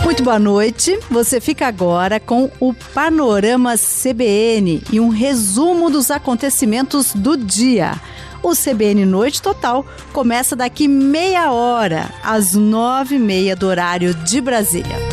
Muito boa noite. Você fica agora com o Panorama CBN e um resumo dos acontecimentos do dia. O CBN Noite Total começa daqui meia hora, às 9h30 do horário de Brasília.